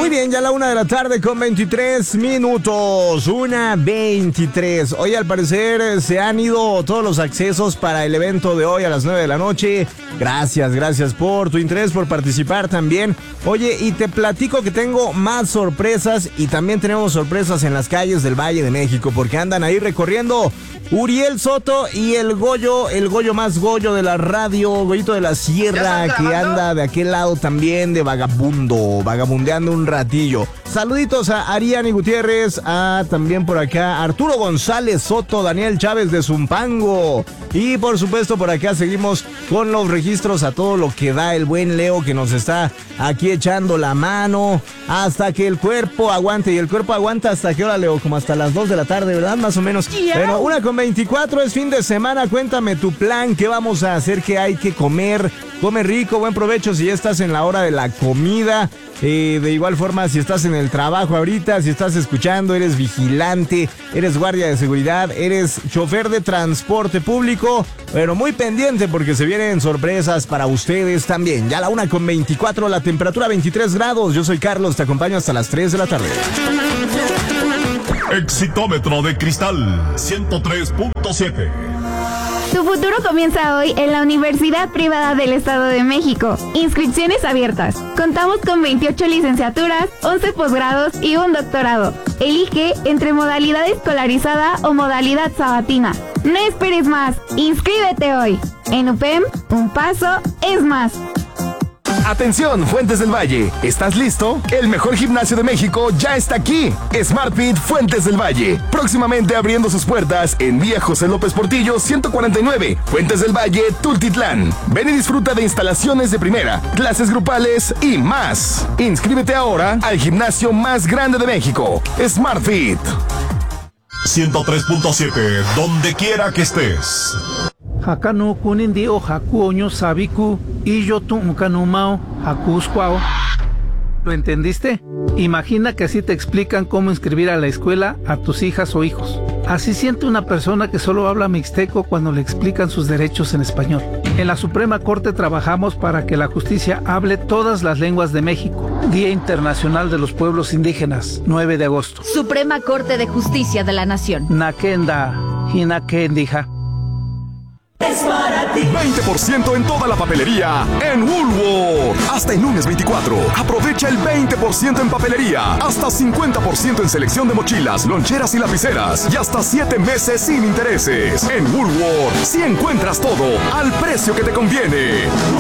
Muy bien, ya la 1:23 p.m. 1:23. Hoy al parecer se han ido todos los accesos para el evento de hoy a las 9 de la noche. Gracias por tu interés, por participar también. Oye, y te platico que tengo más sorpresas y también tenemos sorpresas en las calles del Valle de México porque andan ahí recorriendo Uriel Soto y el Goyo más Goyo de la radio, Goyito de la Sierra, que anda de aquel lado también de vagabundeando un ratillo. Saluditos a Ariani Gutiérrez, a también por acá Arturo González Soto, Daniel Chávez de Zumpango. Y por supuesto por acá seguimos con los registros a todo lo que da el buen Leo que nos está aquí echando la mano hasta que el cuerpo aguante. Y el cuerpo aguanta hasta qué hora, Leo, como hasta las 2 de la tarde, ¿verdad? Más o menos. Pero 1:24 es fin de semana. Cuéntame tu plan, qué vamos a hacer, qué hay que comer. Come rico, buen provecho si ya estás en la hora de la comida. De igual forma, si estás en el trabajo ahorita, si estás escuchando, eres vigilante, eres guardia de seguridad, eres chofer de transporte público, pero muy pendiente porque se vienen sorpresas para ustedes también. Ya la 1:24, la temperatura 23 grados. Yo soy Carlos, te acompaño hasta las 3 de la tarde. Exitómetro de cristal 103.7. Tu futuro comienza hoy en la Universidad Privada del Estado de México. Inscripciones abiertas. Contamos con 28 licenciaturas, 11 posgrados y un doctorado. Elige entre modalidad escolarizada o modalidad sabatina. No esperes más. Inscríbete hoy. En UPEM, un paso es más. Atención, Fuentes del Valle, ¿estás listo? El mejor gimnasio de México ya está aquí. SmartFit Fuentes del Valle, próximamente abriendo sus puertas en Vía José López Portillo 149, Fuentes del Valle, Tultitlán. Ven y disfruta de instalaciones de primera, clases grupales y más. Inscríbete ahora al gimnasio más grande de México, SmartFit. 103.7, donde quiera que estés. Hakano kunindi o hakuoño sabiku y yo tuncanumao hakusquao. ¿Lo entendiste? Imagina que así te explican cómo inscribir a la escuela a tus hijas o hijos. Así siente una persona que solo habla mixteco cuando le explican sus derechos en español. En la Suprema Corte trabajamos para que la justicia hable todas las lenguas de México. Día Internacional de los Pueblos Indígenas, 9 de agosto. Suprema Corte de Justicia de la Nación. Nakenda, hinakendija. Es para ti. 20% en toda la papelería en Woolworth. Hasta el lunes 24. Aprovecha el 20% en papelería. Hasta 50% en selección de mochilas, loncheras y lapiceras. Y hasta 7 meses sin intereses. En Woolworth, si encuentras todo al precio que te conviene.